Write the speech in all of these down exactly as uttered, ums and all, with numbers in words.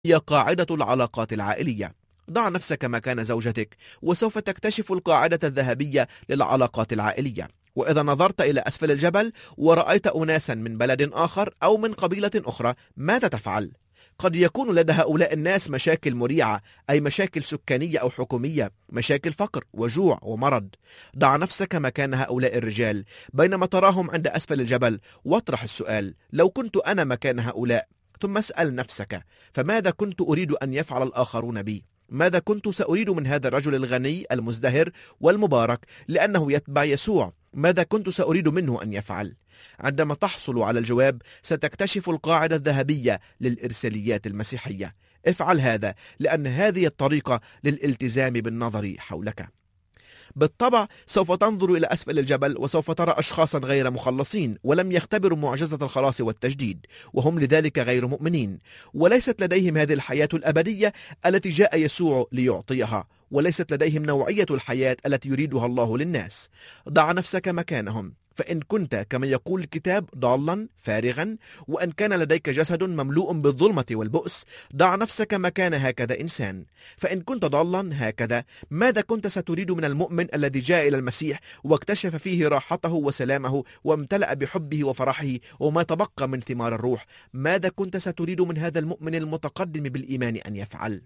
هي قاعدة العلاقات العائلية. ضع نفسك مكان زوجتك وسوف تكتشف القاعدة الذهبية للعلاقات العائلية. وإذا نظرت إلى أسفل الجبل ورأيت أناسا من بلد آخر أو من قبيلة أخرى، ماذا تفعل؟ قد يكون لدى هؤلاء الناس مشاكل مريعة، أي مشاكل سكانية أو حكومية، مشاكل فقر وجوع ومرض. ضع نفسك مكان هؤلاء الرجال بينما تراهم عند أسفل الجبل، واطرح السؤال: لو كنت أنا مكان هؤلاء؟ ثم اسأل نفسك: فماذا كنت أريد أن يفعل الآخرون بي؟ ماذا كنت سأريد من هذا الرجل الغني المزدهر والمبارك لأنه يتبع يسوع؟ ماذا كنت سأريد منه أن يفعل؟ عندما تحصل على الجواب ستكتشف القاعدة الذهبية للإرساليات المسيحية. افعل هذا، لأن هذه الطريقة للالتزام بالنظر حولك. بالطبع سوف تنظر إلى أسفل الجبل وسوف ترى أشخاصا غير مخلصين ولم يختبروا معجزة الخلاص والتجديد، وهم لذلك غير مؤمنين، وليست لديهم هذه الحياة الأبدية التي جاء يسوع ليعطيها، وليست لديهم نوعية الحياة التي يريدها الله للناس. ضع نفسك مكانهم، فإن كنت كما يقول الكتاب ضالا فارغا، وأن كان لديك جسد مملوء بالظلمة والبؤس، ضع نفسك مكان هكذا إنسان. فإن كنت ضالا هكذا، ماذا كنت ستريد من المؤمن الذي جاء إلى المسيح واكتشف فيه راحته وسلامه وامتلأ بحبه وفرحه وما تبقى من ثمار الروح؟ ماذا كنت ستريد من هذا المؤمن المتقدم بالإيمان أن يفعل؟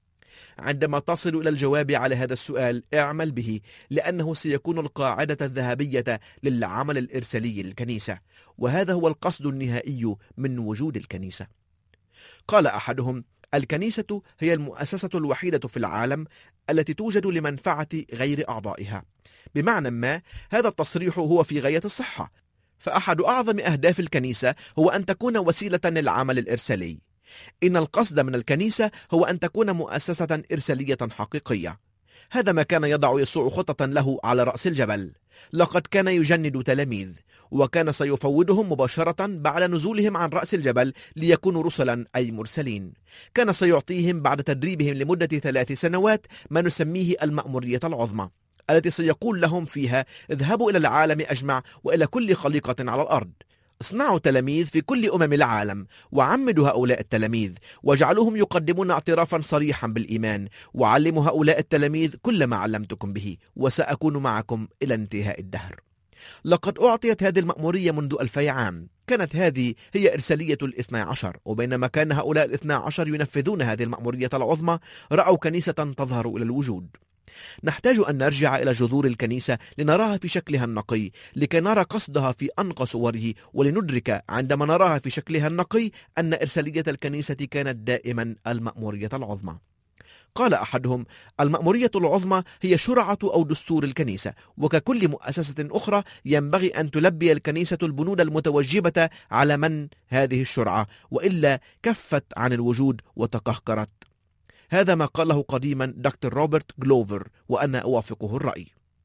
عندما تصل إلى الجواب على هذا السؤال اعمل به، لأنه سيكون القاعدة الذهبية للعمل الإرسالي للكنيسة، وهذا هو القصد النهائي من وجود الكنيسة. قال أحدهم: الكنيسة هي المؤسسة الوحيدة في العالم التي توجد لمنفعة غير أعضائها. بمعنى ما، هذا التصريح هو في غاية الصحة، فأحد أعظم أهداف الكنيسة هو أن تكون وسيلة للعمل الإرسالي. إن القصد من الكنيسة هو أن تكون مؤسسة إرسالية حقيقية. هذا ما كان يضع يسوع خطة له على رأس الجبل. لقد كان يجند تلاميذ، وكان سيفوضهم مباشرة بعد نزولهم عن رأس الجبل ليكونوا رسلا أي مرسلين. كان سيعطيهم بعد تدريبهم لمدة ثلاث سنوات ما نسميه المأمورية العظمى، التي سيقول لهم فيها: اذهبوا إلى العالم أجمع وإلى كل خليقة على الأرض. اصنعوا تلاميذ في كل أمم العالم، وعمدوا هؤلاء التلاميذ، واجعلوهم يقدمون اعترافا صريحا بالإيمان، وعلموا هؤلاء التلاميذ كل ما علمتكم به، وسأكون معكم إلى انتهاء الدهر. لقد أعطيت هذه المأمورية منذ ألفي عام. كانت هذه هي إرسالية الاثنى عشر، وبينما كان هؤلاء الاثنى عشر ينفذون هذه المأمورية العظمى، رأوا كنيسة تظهر إلى الوجود. نحتاج أن نرجع إلى جذور الكنيسة لنراها في شكلها النقي، لكي نرى قصدها في أنقى صوره، ولندرك عندما نراها في شكلها النقي أن إرسالية الكنيسة كانت دائما المأمورية العظمى. قال أحدهم: المأمورية العظمى هي شرعة أو دستور الكنيسة، وككل مؤسسة أخرى ينبغي أن تلبي الكنيسة البنود المتوجبة على من هذه الشرعة، وإلا كفت عن الوجود وتقهقرت. هذا ما قاله قديما دكتور روبرت جلوفر، وأنا أوافقه الرأي.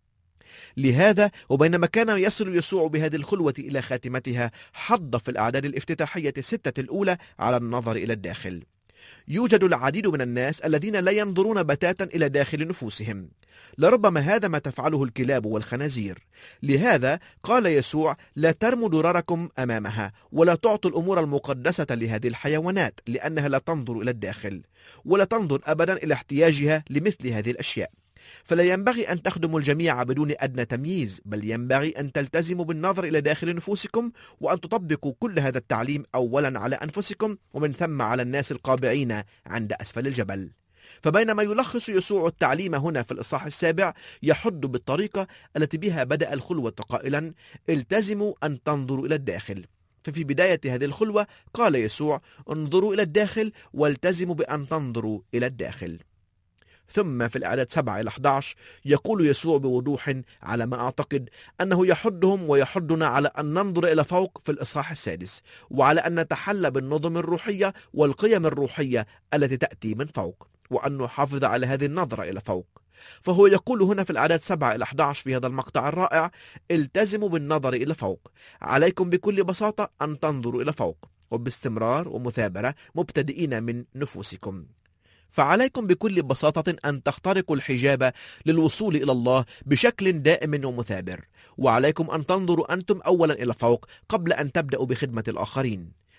لهذا وبينما كان يصل يسوع بهذه الخلوة إلى خاتمتها، حض في الأعداد الافتتاحية الستة الأولى على النظر إلى الداخل. يوجد العديد من الناس الذين لا ينظرون بتاتا إلى داخل نفوسهم، لربما هذا ما تفعله الكلاب والخنازير. لهذا قال يسوع: لا ترموا درركم أمامها، ولا تعطوا الأمور المقدسة لهذه الحيوانات، لأنها لا تنظر إلى الداخل، ولا تنظر أبدا إلى احتياجها لمثل هذه الأشياء. فلا ينبغي أن تخدموا الجميع بدون أدنى تمييز، بل ينبغي أن تلتزموا بالنظر إلى داخل نفوسكم، وأن تطبقوا كل هذا التعليم أولا على أنفسكم، ومن ثم على الناس القابعين عند أسفل الجبل. فبينما يلخص يسوع التعليم هنا في الإصحاح السابع، يحض بالطريقة التي بها بدأ الخلوة قائلا: التزموا أن تنظروا إلى الداخل. ففي بداية هذه الخلوة قال يسوع: انظروا إلى الداخل والتزموا بأن تنظروا إلى الداخل. ثم في الأعداد سبعة إلى أحد عشر يقول يسوع بوضوح، على ما أعتقد أنه يحضهم ويحضنا على أن ننظر إلى فوق في الإصحاح السادس، وعلى أن نتحلى بالنظم الروحية والقيم الروحية التي تأتي من فوق، وأن نحافظ على هذه النظرة إلى فوق. فهو يقول هنا في الأعداد سبعة إلى أحد عشر في هذا المقطع الرائع: التزموا بالنظر إلى فوق. عليكم بكل بساطة أن تنظروا إلى فوق، وباستمرار ومثابرة، مبتدئين من نفوسكم. فعليكم بكل بساطة أن تخترقوا الحجاب للوصول إلى الله بشكل دائم ومثابر، وعليكم أن تنظروا أنتم أولا إلى فوق قبل أن تبدأوا بخدمة الآخرين.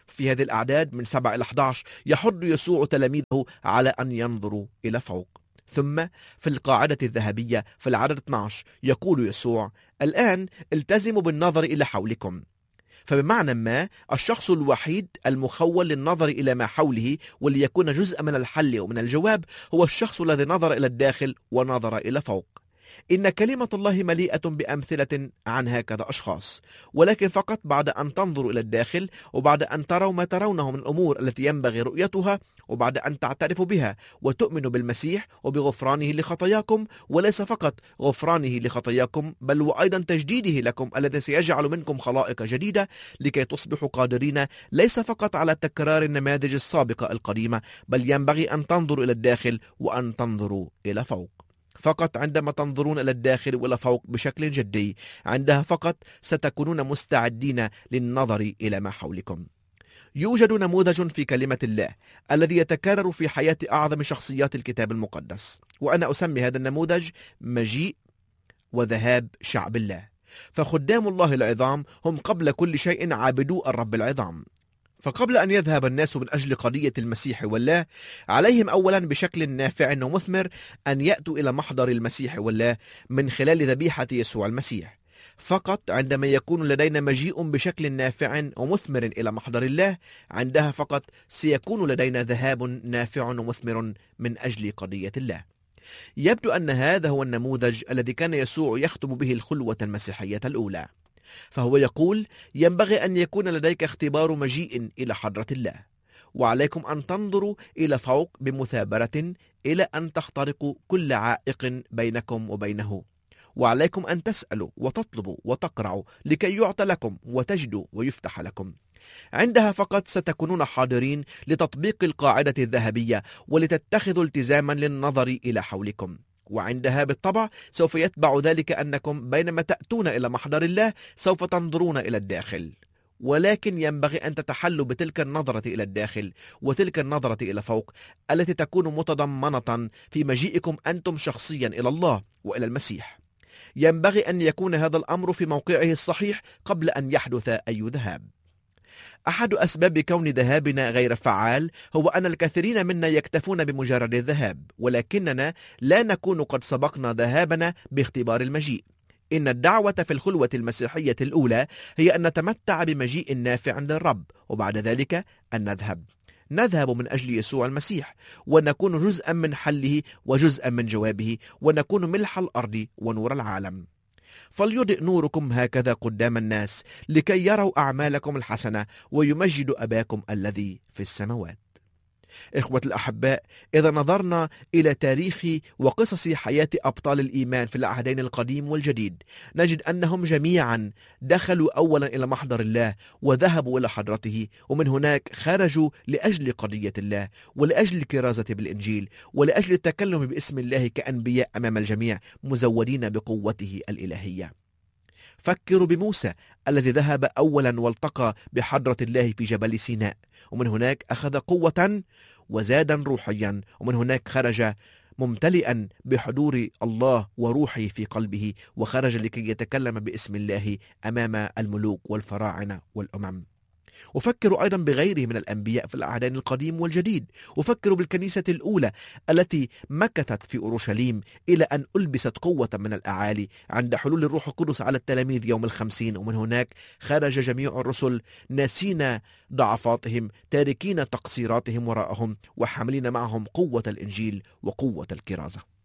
في هذه الأعداد من سبعة إلى أحد عشر يحض يسوع تلاميذه على أن ينظروا إلى فوق. ثم في القاعدة الذهبية في العدد اثني عشر يقول يسوع: الآن التزموا بالنظر إلى حولكم. فبمعنى ما الشخص الوحيد المخول للنظر إلى ما حوله وليكون جزء من الحل ومن الجواب هو الشخص الذي نظر إلى الداخل ونظر إلى فوق. إن كلمة الله مليئة بأمثلة عن هكذا أشخاص، ولكن فقط بعد أن تنظروا إلى الداخل، وبعد أن تروا ما ترونه من الأمور التي ينبغي رؤيتها، وبعد أن تعترفوا بها وتؤمنوا بالمسيح وبغفرانه لخطاياكم، وليس فقط غفرانه لخطاياكم بل وأيضا تجديده لكم الذي سيجعل منكم خلائق جديدة لكي تصبحوا قادرين ليس فقط على تكرار النماذج السابقة القديمة، بل ينبغي أن تنظروا إلى الداخل وأن تنظروا إلى فوق. فقط عندما تنظرون إلى الداخل وإلى فوق بشكل جدي، عندها فقط ستكونون مستعدين للنظر إلى ما حولكم. يوجد نموذج في كلمة الله الذي يتكرر في حياة أعظم شخصيات الكتاب المقدس، وأنا أسمي هذا النموذج مجيء وذهاب شعب الله. فخدام الله العظام هم قبل كل شيء عابدو الرب العظام. فقبل أن يذهب الناس من أجل قضية المسيح والله، عليهم أولا بشكل نافع ومثمر أن يأتوا إلى محضر المسيح والله من خلال ذبيحة يسوع المسيح. فقط عندما يكون لدينا مجيء بشكل نافع ومثمر إلى محضر الله، عندها فقط سيكون لدينا ذهاب نافع ومثمر من أجل قضية الله. يبدو أن هذا هو النموذج الذي كان يسوع يختم به الخلوة المسيحية الأولى. فهو يقول: ينبغي أن يكون لديك اختبار مجيء إلى حضرة الله، وعليكم أن تنظروا إلى فوق بمثابرة إلى أن تخترقوا كل عائق بينكم وبينه، وعليكم أن تسألوا وتطلبوا وتقرعوا لكي يعطى لكم وتجدوا ويفتح لكم. عندها فقط ستكونون حاضرين لتطبيق القاعدة الذهبية ولتتخذوا التزاما للنظر إلى حولكم. وعندها بالطبع سوف يتبع ذلك أنكم بينما تأتون إلى محضر الله سوف تنظرون إلى الداخل، ولكن ينبغي أن تتحلوا بتلك النظرة إلى الداخل وتلك النظرة إلى فوق التي تكون متضمنة في مجيئكم أنتم شخصيا إلى الله وإلى المسيح. ينبغي أن يكون هذا الأمر في موقعه الصحيح قبل أن يحدث أي ذهاب. أحد أسباب كون ذهابنا غير فعال هو أن الكثيرين منا يكتفون بمجرد الذهاب، ولكننا لا نكون قد سبقنا ذهابنا باختبار المجيء. إن الدعوة في الخلوة المسيحية الأولى هي أن نتمتع بمجيء نافع للرب، وبعد ذلك أن نذهب نذهب من أجل يسوع المسيح، ونكون جزءا من حله وجزءا من جوابه، ونكون ملح الأرض ونور العالم. فليضئ نوركم هكذا قدام الناس لكي يروا أعمالكم الحسنة ويمجدوا أباكم الذي في السماوات. إخوة الأحباء، إذا نظرنا إلى تاريخ وقصص حياة أبطال الإيمان في العهدين القديم والجديد، نجد أنهم جميعا دخلوا أولا إلى محضر الله وذهبوا إلى حضرته، ومن هناك خرجوا لأجل قضية الله ولأجل الكرازة بالإنجيل ولأجل التكلم باسم الله كأنبياء أمام الجميع مزودين بقوته الإلهية. فكروا بموسى الذي ذهب أولا والتقى بحضرة الله في جبل سيناء، ومن هناك أخذ قوة وزادا روحيا، ومن هناك خرج ممتلئا بحضور الله وروحه في قلبه، وخرج لكي يتكلم باسم الله أمام الملوك والفراعنة والأمم. وفكروا أيضا بغيره من الأنبياء في العهدين القديم والجديد، وفكروا بالكنيسة الأولى التي مكثت في أورشليم إلى أن ألبست قوة من الأعالي عند حلول الروح القدس على التلاميذ يوم الخمسين، ومن هناك خرج جميع الرسل ناسين ضعفاتهم تاركين تقصيراتهم وراءهم وحاملين معهم قوة الإنجيل وقوة الكرازة.